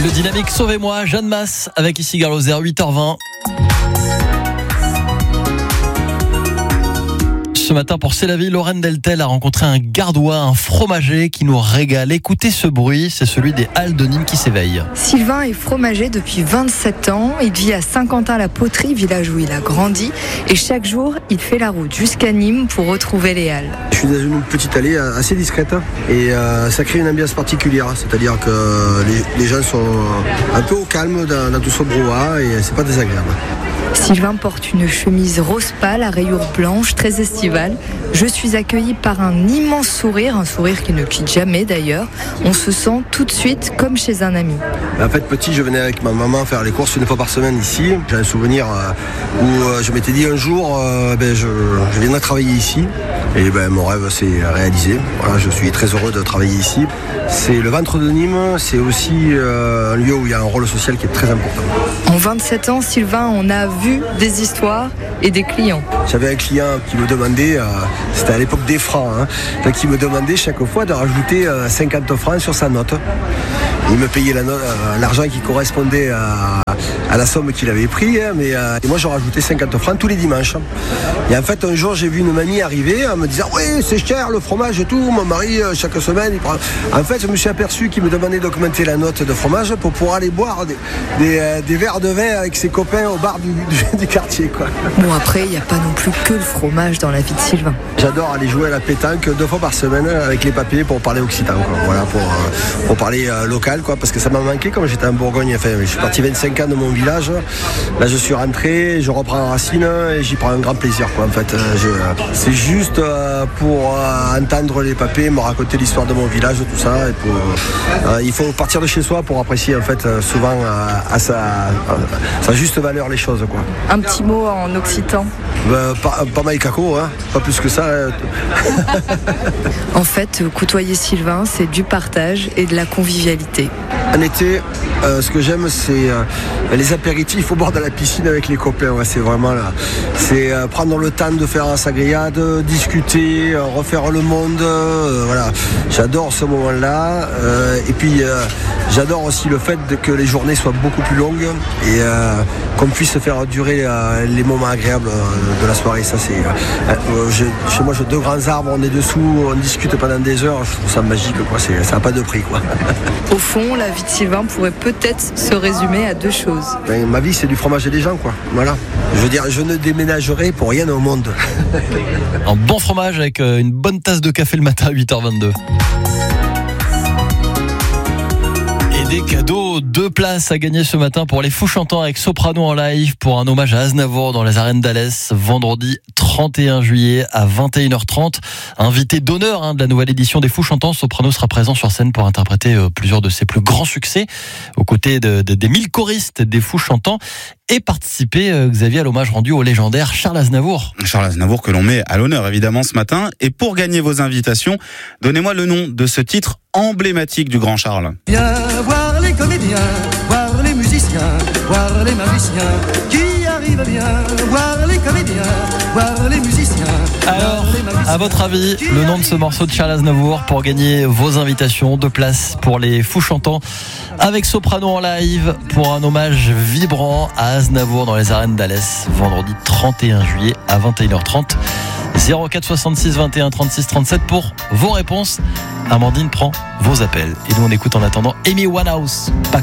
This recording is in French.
Le dynamique Sauvez-moi, Jeanne Masse avec ici Garloser, 8h20. Ce matin, pour C'est la vie, Lorraine Deltel a rencontré un gardois, un fromager qui nous régale. Écoutez ce bruit, c'est celui des halles de Nîmes qui s'éveillent. Sylvain est fromager depuis 27 ans. Il vit à Saint-Quentin-la-Poterie, village où il a grandi. Et chaque jour, il fait la route jusqu'à Nîmes pour retrouver les halles. Je suis dans une petite allée assez discrète et ça crée une ambiance particulière. C'est-à-dire que les gens sont un peu au calme dans tout ce brouhaha et c'est pas désagréable. Sylvain porte une chemise rose pâle à rayures blanches, très estivale. Je suis accueillie par un immense sourire, un sourire qui ne quitte jamais d'ailleurs. On se sent tout de suite comme chez un ami. En fait, petit, je venais avec ma maman faire les courses une fois par semaine ici. J'ai un souvenir où je m'étais dit un jour, je viendrai travailler ici. Et mon rêve s'est réalisé. Voilà, je suis très heureux de travailler ici. C'est le ventre de Nîmes, c'est aussi un lieu où il y a un rôle social qui est très important. En 27 ans, Sylvain en a vu des histoires et des clients. J'avais un client qui me demandait, c'était à l'époque des francs, qui me demandait chaque fois de rajouter 50 francs sur sa note. Il me payait l'argent qui correspondait à la somme qu'il avait pris, et moi je rajoutais 50 francs tous les dimanches. Et en fait un jour j'ai vu une mamie arriver en me disant « Oui, c'est cher le fromage et tout, mon mari chaque semaine il prend... » En fait je me suis aperçu qu'il me demandait d'augmenter la note de fromage pour pouvoir aller boire des verres de vin avec ses copains au bar du quartier, quoi. Bon, après il n'y a pas non plus que le fromage dans la vie de Sylvain. J'adore aller jouer à la pétanque 2 fois par semaine avec les papiers pour parler occitan, quoi. Voilà, pour parler local, quoi, parce que ça m'a manqué quand j'étais en Bourgogne. Enfin, je suis parti 25 ans de mon village. Là, je suis rentré, je reprends racine et j'y prends un grand plaisir, quoi. En fait, c'est juste pour entendre les papiers, me raconter l'histoire de mon village, tout ça. Et il faut partir de chez soi pour apprécier, en fait, souvent à sa juste valeur les choses, quoi. Un petit mot en occitan. Pas mal caco, pas plus que ça. En fait, côtoyer Sylvain, c'est du partage et de la convivialité. En été, ce que j'aime, c'est les apéritifs au bord de la piscine avec les copains. Ouais, c'est vraiment là. C'est prendre le temps de faire sa grillade, discuter, refaire le monde. Voilà, j'adore ce moment-là. Et puis, j'adore aussi le fait que les journées soient beaucoup plus longues et qu'on puisse faire durer les moments agréables de la soirée. Ça, c'est chez moi, j'ai 2 grands arbres, on est dessous, on discute pendant des heures. Je trouve ça magique, quoi. Ça n'a pas de prix, quoi. Au fond, la vie de Sylvain pourrait peut-être se résumer à 2 choses. Ma vie, c'est du fromage et des gens, quoi. Voilà. Je veux dire, je ne déménagerai pour rien au monde. Un bon fromage avec une bonne tasse de café le matin à 8h22. Des cadeaux, 2 places à gagner ce matin pour les Fous Chantants avec Soprano en live pour un hommage à Aznavour dans les arènes d'Alès, vendredi 31 juillet à 21h30. Invité d'honneur de la nouvelle édition des Fous Chantants, Soprano sera présent sur scène pour interpréter plusieurs de ses plus grands succès aux côtés des 1000 choristes des Fous Chantants et participer, Xavier, à l'hommage rendu au légendaire Charles Aznavour. Charles Aznavour que l'on met à l'honneur évidemment ce matin. Et pour gagner vos invitations, donnez-moi le nom de ce titre emblématique du grand Charles. Viens voir les comédiens, voir les musiciens, voir les magiciens qui arrivent bien, voir les comédiens, voir les musiciens. Alors, à votre avis, le nom de ce morceau de Charles Aznavour pour gagner vos invitations, 2 places pour les Fous Chantants avec Soprano en live pour un hommage vibrant à Aznavour dans les arènes d'Alès, vendredi 31 juillet à 21h30. 04 66 21 36 37 pour vos réponses. Amandine prend vos appels. Et nous on écoute en attendant Amy Winehouse. Pas